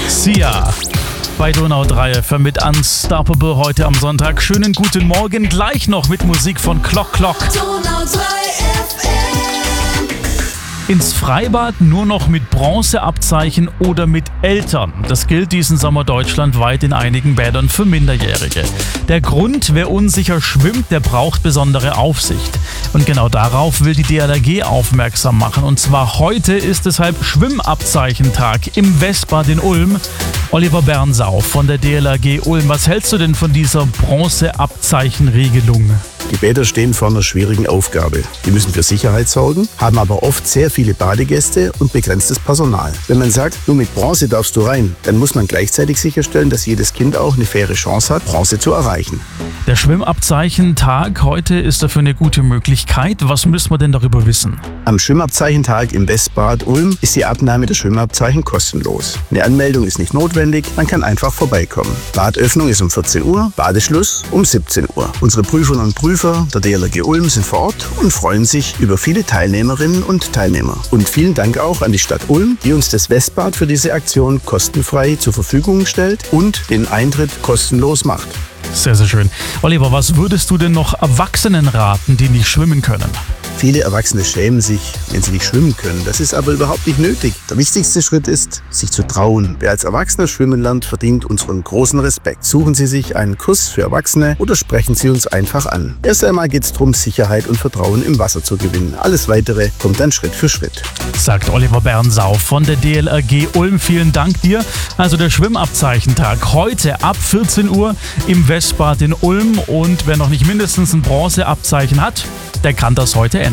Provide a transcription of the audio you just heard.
Sia bei Donau 3 FM mit Unstoppable heute am Sonntag. Schönen guten Morgen, gleich noch mit Musik von Clock Clock. Donau 3 FM. Ins Freibad nur noch mit Bronzeabzeichen oder mit Eltern. Das gilt diesen Sommer deutschlandweit in einigen Bädern für Minderjährige. Der Grund, wer unsicher schwimmt, der braucht besondere Aufsicht. Und genau darauf will die DLRG aufmerksam machen. Und zwar heute ist deshalb Schwimmabzeichentag im Westbad in Ulm. Oliver Bernsau von der DLRG Ulm, was hältst du denn von dieser Bronzeabzeichenregelung? Die Bäder stehen vor einer schwierigen Aufgabe. Die müssen für Sicherheit sorgen, haben aber oft sehr viele Badegäste und begrenztes Personal. Wenn man sagt, nur mit Bronze darfst du rein, dann muss man gleichzeitig sicherstellen, dass jedes Kind auch eine faire Chance hat, Bronze zu erreichen. Der Schwimmabzeichentag heute ist dafür eine gute Möglichkeit. Was müssen wir denn darüber wissen? Am Schwimmabzeichentag im Westbad Ulm ist die Abnahme der Schwimmabzeichen kostenlos. Eine Anmeldung ist nicht notwendig, man kann einfach vorbeikommen. Badöffnung ist um 14 Uhr, Badeschluss um 17 Uhr. Unsere Prüferinnen und Prüfer der DLRG Ulm sind vor Ort und freuen sich über viele Teilnehmerinnen und Teilnehmer. Und vielen Dank auch an die Stadt Ulm, die uns das Westbad für diese Aktion kostenfrei zur Verfügung stellt und den Eintritt kostenlos macht. Sehr, sehr schön. Oliver, was würdest du denn noch Erwachsenen raten, die nicht schwimmen können? Viele Erwachsene schämen sich, wenn sie nicht schwimmen können. Das ist aber überhaupt nicht nötig. Der wichtigste Schritt ist, sich zu trauen. Wer als Erwachsener schwimmen lernt, verdient unseren großen Respekt. Suchen Sie sich einen Kurs für Erwachsene oder sprechen Sie uns einfach an. Erst einmal geht es darum, Sicherheit und Vertrauen im Wasser zu gewinnen. Alles Weitere kommt dann Schritt für Schritt. Sagt Oliver Bernsau von der DLRG Ulm. Vielen Dank dir. Also der Schwimmabzeichentag heute ab 14 Uhr im Westbad in Ulm. Und wer noch nicht mindestens ein Bronzeabzeichen hat, der kann das heute ändern.